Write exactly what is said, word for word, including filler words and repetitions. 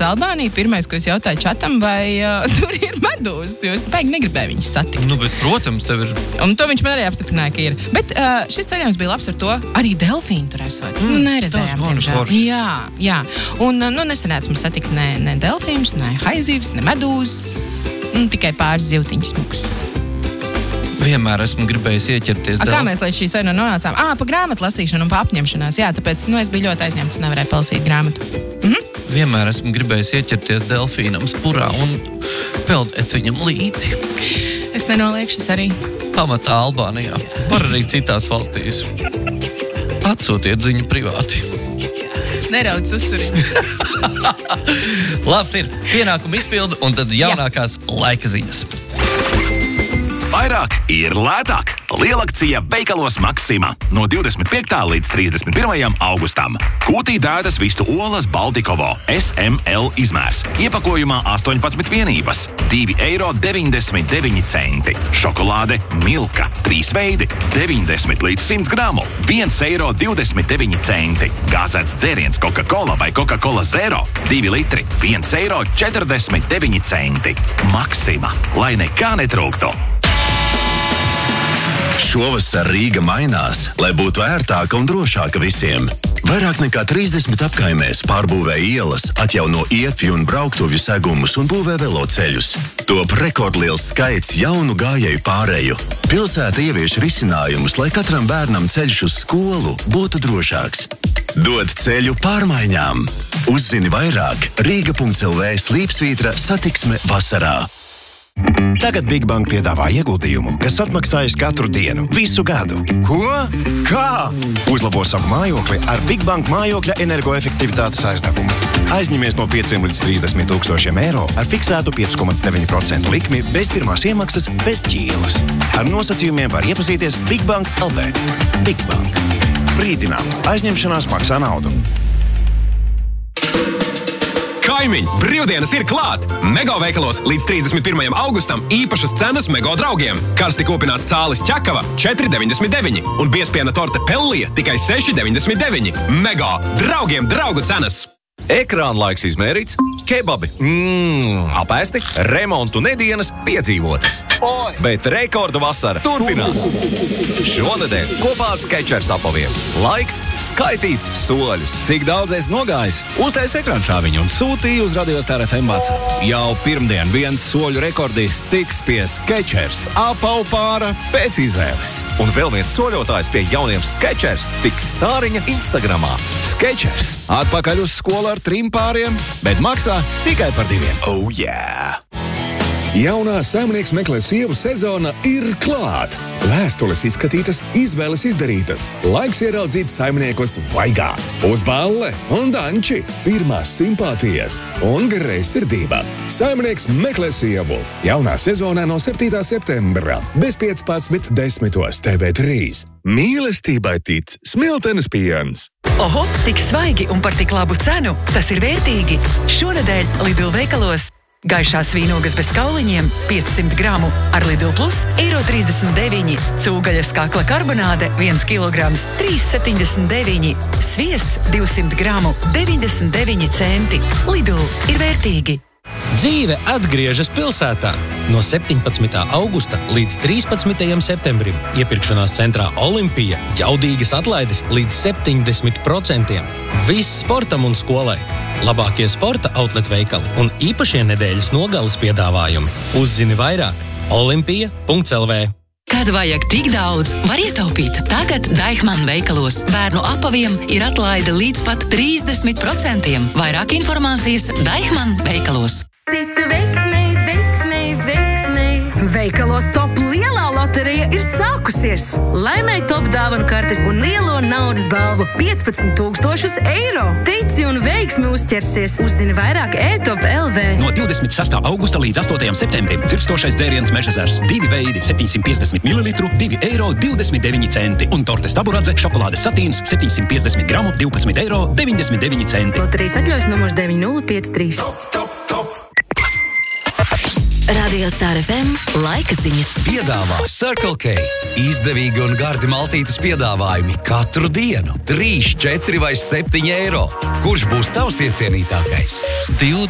uz Albāniju, pirmais, ko es jautāju čatam, vai uh, tur ir medūzas, jo es baigi negribēju viņus satikt. Nu, bet, protams, tev ir... Un to viņš man arī apstiprināja, ka ir. Bet uh, šis ceļojums bija labs ar to, arī delfīni tur esot. Mm, nu, neredzējām, diemžēl. Jā, jā. Un, nu, nesanāca mums satikt ne, ne delfīnus, ne haizīvs, ne medūzas, nu, tikai pāris zivtiņus smukus. Vienmēr esmu gribējis ieķerties. A, kā mēs līdz šī saruna nonācām? Ā, pa grāmatu lasīšanu un pa apņemšanās. Jā, tāpēc, nu, es biju ļoti aizņemts, nevarēju palasīt grāmatu. Mhm. Vienmēr esmu gribējis ieķerties delfīnam spurā un peldēt viņam līdzi. Es nenolieku šis arī. Pamatā Albānijā. Var arī citās valstīs. Atsūtiet ziņu privāti. Nerauc uzsuriņu. Labs ir. Pienākumu izpildu un tad jaunākās Jā. Laika ziņas. Vairāk ir lētāk. Lielakcija veikalos Maxima no divdesmit piektā līdz trīsdesmit pirmajam augustam. Kūtī dētas vistu olas Baltikovo S M L izmērs. Iepakojumā astoņpadsmit vienības. divi eiro deviņdesmit deviņi centi. Šokolāde Milka. Trīs veidi. deviņdesmit līdz simts gramu. viens eiro divdesmit deviņi centi. Gāzēts dzēriens Coca-Cola vai Coca-Cola Zero. divi litri. viens eiro četrdesmit deviņi centi. Maxima. Lai nekā netrūktu. Šovasar Rīga mainās, lai būtu ērtāka un drošāka visiem. Vairāk nekā trīsdesmit apkaimēs pārbūvē ielas, atjauno ietvi un brauktuvju segumus un būvē veloceļus. Top rekordliels skaits jaunu gājēju pāreju. Pilsēta ievieš risinājumus, lai katram bērnam ceļš uz skolu būtu drošāks. Dod ceļu pārmaiņām. Uzzini vairāk Rīga punkts el vē slīpsvītra satiksme vasarā. Tagad Big Bank piedāvā ieguldījumu, kas atmaksājas katru dienu, visu gadu. Ko? Kā? Uzlabo savu mājokli ar Big Bank mājokļa energoefektivitātes aizdevumu. Aizņemies no pieciem līdz trīsdesmit tūkstošiem eiro ar fiksētu pieci komats deviņi procenti likmi bez pirmās iemaksas, bez ķīlas. Ar nosacījumiem var iepazīties Big Bank punkt el vē. Big Bank. Brīdinām, aizņemšanās maksā naudu. Kaimiņi, brīvdienas ir klāt! Mego veikalos līdz trīsdesmit pirmajam augustam īpašas cenas Mego draugiem. Karsti kopināts cālis Ķekava četri deviņdesmit deviņi un biespiena torte Pellija tikai seši deviņdesmit deviņi. Mego, draugiem draugu cenas! Ekrāna laiks izmērīts, kebabi, mmm, apēsti, remontu nedienas piedzīvotas. Oi. Bet rekordu vasara turpinās. Šonedēļ kopā ar Skechers apaviem. Laiks skaitīt soļus. Cik daudz es nogājis? Uztais ekrāna šāviņu un sūtīju uz Radiostar F M vācu. Jau pirmdien viens soļu rekordists tiks pie Skechers apavu pāra pēc izvēles. Un vēl viens soļotājs pie jauniem Skechers tiks stāriņa Instagramā. Skechers atpakaļ uz skolu ar trim pāriem, bet maksā tikai par diviem. Oh, yeah! Jaunā Saimnieks meklē sievu sezona ir klāt. Vēstules izskatītas, izvēles izdarītas. Laiks ieraudzīt saimniekus vaigā. Uz balle un danči. Pirmās simpātijas un gareiz sirdība. Saimnieks meklē sievu. Jaunā sezonā no septītā septembra. Bez piecpadsmit desmitos T V trīs. Mīlestībai tic Smiltenes piens. Oho, tik svaigi un par tik labu cenu. Tas ir vērtīgi. Šonedēļ Lidl veikalos. Gaišās vīnogas bez kauliņiem piecsimt gramu ar Lidl Plus eiro trīsdesmit deviņi. Cūgaļas kakla karbonāde viens kilograms trīs septiņdesmit deviņi. Sviests divsimt gramu deviņdesmit deviņi centi. Lidl ir vērtīgi. Dzīve atgriežas pilsētā. No septiņpadsmitā augusta līdz trīspadsmitajam septembrim iepirkšanās centrā Olimpija jaudīgas atlaides līdz septiņdesmit procentiem. Viss sportam un skolai. Labākie sporta outlet veikali un īpašie nedēļas nogales piedāvājumi. Uzzini vairāk olimpija punkts el vē. Kad vajag tik daudz, var ietaupīt. Tagad Deichmann veikalos bērnu apaviem ir atlaide līdz pat trīsdesmit procentiem. Vairāk informācijas Deichmann veikalos. Ticu veiksmei, veiksmei, veiksmei. Veikalos Top lielā loterija ir sākusies. Laimēj Top dāvanu kartes un lielo naudas balvu piecpadsmit tūkstošus eiro. Tici un veiksmi uzķersies. Uzzini vairāk e top punkts el vē. No divdesmit sestā augusta līdz astotajam septembrim dzirkstošais dzēriens Mežezers. Divi veidi, septiņsimt piecdesmit mililitru, divi eiro divdesmit deviņi centi. Un tortes taburadze, šokolādes satīns, septiņsimt piecdesmit gramu, divpadsmit eiro deviņdesmit deviņi centi. Loterijas atļaujas numurs deviņi nulle pieci trīs. Top, top, top. Radiostar F M laika ziņas. Piedāvā Circle K. Izdevīgi un gardi maltītes piedāvājumi katru dienu. trīs, četri vai septiņi eiro. Kurš būs tavs iecienītākais?